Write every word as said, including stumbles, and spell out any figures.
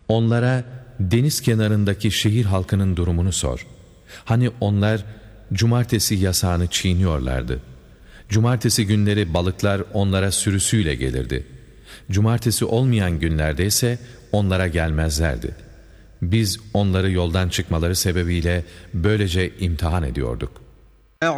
Onlara deniz kenarındaki şehir halkının durumunu sor. Hani onlar cumartesi yasağını çiğniyorlardı. Cumartesi günleri balıklar onlara sürüsüyle gelirdi. Cumartesi olmayan günlerde ise onlara gelmezlerdi. Biz onları yoldan çıkmaları sebebiyle böylece imtihan ediyorduk.